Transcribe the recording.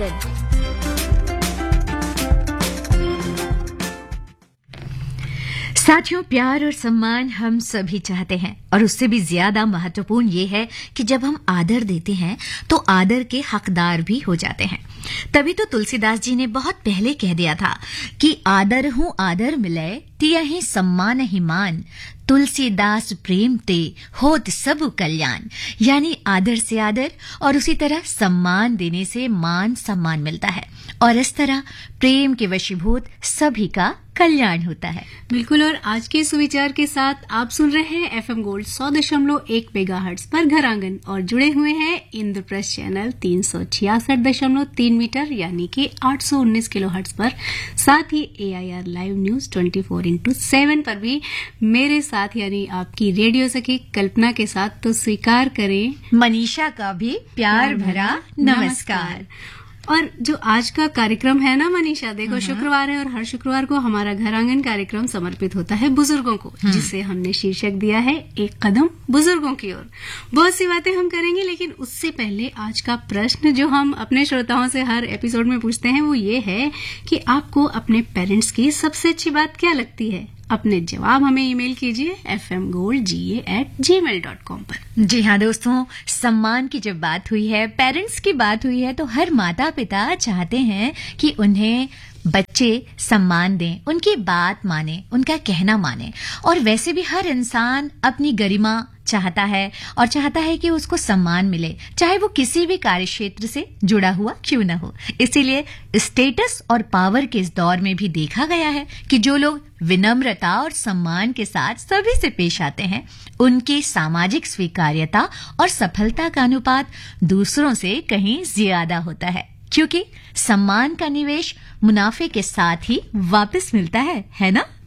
आंगन। साथियों, प्यार और सम्मान हम सभी चाहते हैं और उससे भी ज्यादा महत्वपूर्ण ये है कि जब हम आदर देते हैं तो आदर के हकदार भी हो जाते हैं। तभी तो तुलसीदास जी ने बहुत पहले कह दिया था कि आदर हूं आदर मिले तियहि सम्मान ही मान, तुलसीदास प्रेम ते होत सब कल्याण। यानी आदर से आदर और उसी तरह सम्मान देने से मान सम्मान मिलता है और इस तरह प्रेम के वशीभूत सभी का कल्याण होता है। बिल्कुल। और आज के सुविचार के साथ आप सुन रहे हैं एफएम गोल्ड 100.1 मेगाहर्ट्ज पर घर आंगन और जुड़े हुए हैं इंद्रप्रस्थ चैनल 366.3 मीटर यानी कि 819 किलोहर्ट्ज पर, साथ ही AIR लाइव न्यूज 24/7 पर भी मेरे साथ यानी आपकी रेडियो सखी कल्पना के साथ। तो स्वीकार करें मनीषा का भी प्यार भरा नमस्कार। और जो आज का कार्यक्रम है ना मनीषा, देखो शुक्रवार है और हर शुक्रवार को हमारा घर आंगन कार्यक्रम समर्पित होता है बुजुर्गों को, जिसे हमने शीर्षक दिया है एक कदम बुजुर्गों की ओर। बहुत सी बातें हम करेंगे, लेकिन उससे पहले आज का प्रश्न जो हम अपने श्रोताओं से हर एपिसोड में पूछते हैं वो ये है कि आपको अपने पेरेंट्स की सबसे अच्छी बात क्या लगती है। अपने जवाब हमें ईमेल कीजिए fmgoldga@gmail.com पर। जी हाँ दोस्तों, सम्मान की जब बात हुई है, पेरेंट्स की बात हुई है, तो हर माता पिता चाहते हैं कि उन्हें बच्चे सम्मान दें, उनकी बात माने, उनका कहना माने। और वैसे भी हर इंसान अपनी गरिमा चाहता है और चाहता है कि उसको सम्मान मिले, चाहे वो किसी भी कार्य क्षेत्र से जुड़ा हुआ क्यों न हो। इसीलिए स्टेटस और पावर के इस दौर में भी देखा गया है कि जो लोग विनम्रता और सम्मान के साथ सभी से पेश आते हैं, उनकी सामाजिक स्वीकार्यता और सफलता का अनुपात दूसरों से कहीं ज्यादा होता है, क्योंकि सम्मान का निवेश मुनाफे के साथ ही वापस मिलता है ना?